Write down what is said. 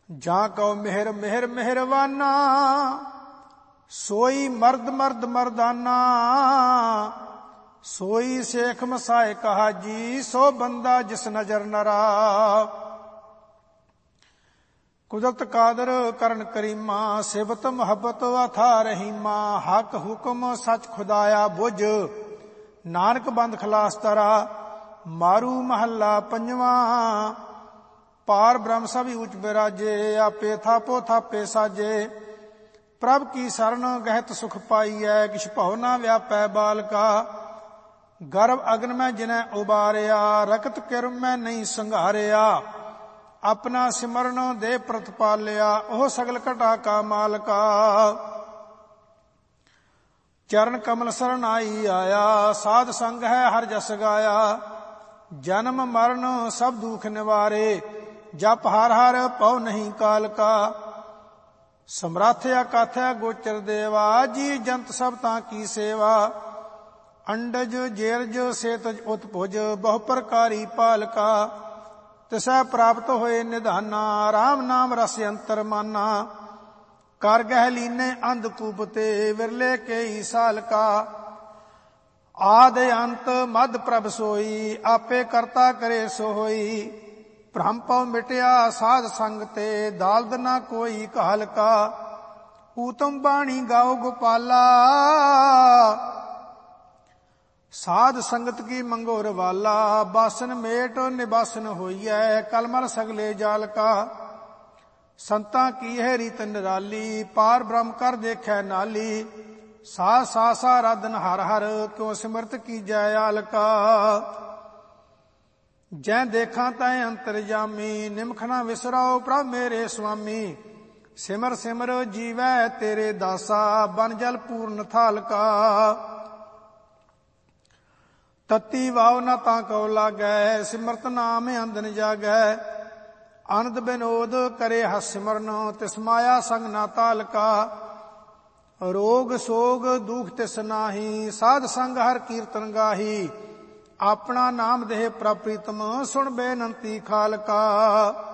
ਜਾਂ ਕਉ ਮਿਹਰ ਮਿਹਰ ਮਿਹਰਵਾਨਾ, ਸੋਈ ਮਰਦ ਮਰਦ ਮਰਦਾਨਾ। ਸੋਈ ਸੇਖ ਮਸਾਏ ਕਹਾ ਜੀ, ਸੋ ਬੰਦਾ ਜਿਸ ਨਜ਼ਰ ਨਰਾ। ਕੁਦਰਤ ਕਾਦਰ ਕਰਨ ਕਰੀਮਾ, ਸਿਬਤ ਮੁਹੱਬਤ ਅਥਾ ਰਹੀਮਾ। ਹਕ ਹੁਕਮ ਸੱਚ ਖੁਦਾਇਆ ਬੁਝ, ਨਾਨਕ ਬੰਦ ਖਲਾਸ ਤਰਾ। ਮਾਰੂ ਮਹੱਲਾ ਪੰਜਵਾਂ। ਪਾਰ ਬ੍ਰਹਮ ਸਭੀ ਉੱਚ ਬਿਰਾਜੇ, ਆਪੇ ਥਾਪੋ ਥਾਪੇ ਸਾਜੇ। ਪ੍ਰਭ ਕੀ ਸਰਣ ਗਹਿਤ ਸੁਖ ਪਾਈਐ, ਕਿਛ ਭਉ ਨਾ ਵਿਆਪੈ ਬਾਲਕਾ। ਗਰਭ ਅਗਨ ਮੈਂ ਜਿਨੈ ਉਬਾਰਿਆ, ਰਕਤ ਕਿਰਮ ਮੈਂ ਨਹੀਂ ਸੰਘਾਰਿਆ। ਆਪਣਾ ਸਿਮਰਨ ਦੇ ਪ੍ਰਤਪਾਲਿਆ, ਉਹ ਸਗਲ ਘਟਾ ਕਾ ਮਾਲਕਾ। ਚਰਨ ਕਮਲ ਸਰਣ ਆਈ ਆਇਆ, ਸਾਧ ਸੰਗ ਹੈ ਹਰ ਜਸ ਗਾਇਆ। ਜਨਮ ਮਰਨ ਸਭ ਦੁਖ ਨਿਵਾਰੇ, ਜਪ ਹਰ ਹਰ ਪਉ ਨਹੀਂ ਕਾਲ ਕਾ। ਸਮਰੱਥ ਅਕਾਥੈ ਗੋਚਰ ਦੇਵਾ, ਜੀ ਜੰਤ ਸਭ ਤਾਂ ਕੀ ਸੇਵਾ। ਅੰਡਜ ਜੇਰਜ ਸੇਤਜ ਉਤਪੁਜ, ਬਹੁ ਪ੍ਰਕਾਰੀ ਪਾਲਕਾ। ਤਿਸੈ ਪ੍ਰਾਪਤ ਹੋਏ ਨਿਧਾਨਾ, ਰਾਮ ਨਾਮ ਰਸ ਅੰਤਰ ਮਾਨਾ। ਕਰ ਗਹਿ ਲੀਨੇ ਅੰਧਕੂਪ ਤੇ, ਵਿਰਲੇ ਕੇਈ ਸਾਲਕਾ। ਆਦ ਅੰਤ ਮਧ ਪ੍ਰਭ ਸੋਈ, ਆਪੇ ਕਰਤਾ ਕਰੇ ਸੋ ਹੋਈ। ਭ੍ਰਮ ਪਉ ਮਿਟਿਆ ਸਾਧ ਸੰਗ ਤੇ, ਦਾਲਦ ਨਾ ਕੋਈ ਕਾਲਕਾ। ਊਤਮ ਬਾਣੀ ਗਾਓ ਗੋਪਾਲਾ, ਸਾਧ ਸੰਗਤ ਕੀ ਮੰਗੋ ਰਵਾਲਾ। ਬਾਸਨ ਮੇਟ ਨਿਬਾਸਨ ਹੋਈਐ, ਕਲਮਲ ਸਗਲੇ ਜਾਲਕਾ। ਸੰਤਾਂ ਕੀ ਹੈ ਰੀਤ ਨਿਰਾਲੀ, ਪਾਰ ਬ੍ਰਹਮ ਕਰ ਦੇਖੈ ਨਾਲੀ। ਸਾ ਸਾ ਸਾ ਰਾਧਨ ਹਰ ਹਰ, ਕਿਉ ਸਿਮਰਤ ਕੀਜੈ ਆਲਕਾ। ਜੈ ਦੇਖਾਂ ਤੈ ਅੰਤਰਜਾਮੀ, ਨਿਮਖ ਨਾ ਵਿਸਰਾਓ ਪ੍ਰਭ ਮੇਰੇ ਸੁਆਮੀ। ਸਿਮਰ ਸਿਮਰ ਜੀਵੈ ਤੇਰੇ ਦਾਸਾ, ਬਨ ਜਲ ਪੂਰਨ ਥਾਲਕਾ। ਤਤੀ ਵਾਵ ਨਾ ਤਾਂ ਕਉ ਲਾਗੈ, ਸਿਮਰਤ ਨਾਮ ਅੰਦਨ ਜਾਗੈ। ਆਨੰਦ ਬਿਨੋਦ ਕਰੇ ਹਸ ਸਿਮਰਨ, ਤਿਸ ਮਾਇਆ ਸੰਗ ਨਾ ਤਾਲਕਾ। ਰੋਗ ਸੋਗ ਦੁਖ ਤਿਸ ਨਾਹੀ, ਸਾਧ ਸੰਗ ਹਰ ਕੀਰਤਨ ਗਾਹੀ। ਆਪਣਾ ਨਾਮ ਦੇਹ ਪ੍ਰਭ ਪ੍ਰੀਤਮ, ਸੁਣ ਬੇਨੰਤੀ ਖਾਲਕਾ।